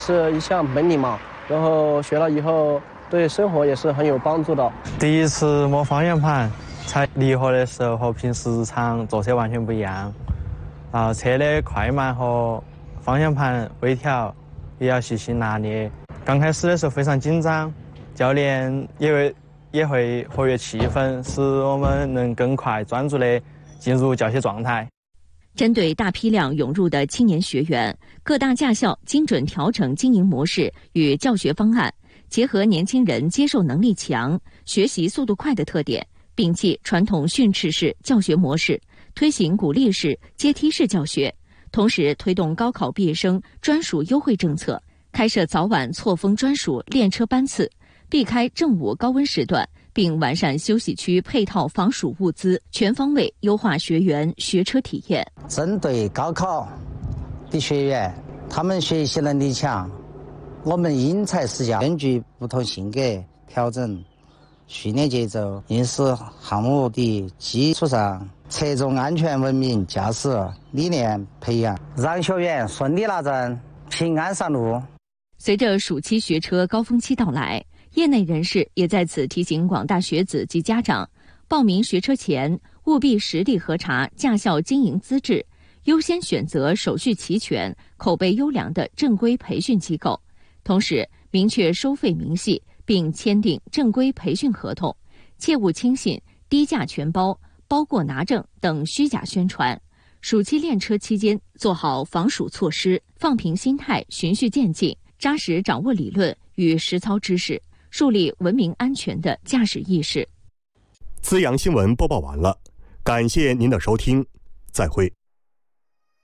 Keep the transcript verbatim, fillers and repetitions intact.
是一项本领嘛，然后学了以后对生活也是很有帮助的。 第一次摸方向盘踩离合的时候和平时日常坐车完全不一样，然后车的快慢和方向盘微调也要细心拿捏。刚开始的时候非常紧张，教练也会也会活跃气氛，使我们能更快专注地进入教学状态。 针对大批量涌入的青年学员，各大驾校精准调整经营模式与教学方案，结合年轻人接受能力强、学习速度快的特点，摒弃传统训斥式教学模式，推行鼓励式、阶梯式教学，同时推动高考毕业生专属优惠政策，开设早晚错峰专属练车班次，避开正午高温时段，并完善休息区配套防暑物资，全方位优化学员学车体验。 针对高考的学员，他们学习能力强，我们因材施教，根据不同性格调整训练节奏，应试项目的基础上，侧重安全文明驾驶理念培养，让学员顺利拿证，平安上路。 随着暑期学车高峰期到来，业内人士也在此提醒广大学子及家长，报名学车前务必实地核查驾校经营资质，优先选择手续齐全、口碑优良的正规培训机构，同时明确收费明细，并签订正规培训合同，切勿轻信低价全包、包过拿证等虚假宣传。暑期练车期间，做好防暑措施，放平心态，循序渐进，扎实掌握理论与实操知识，树立文明安全的驾驶意识。 资阳新闻播报完了，感谢您的收听，再会。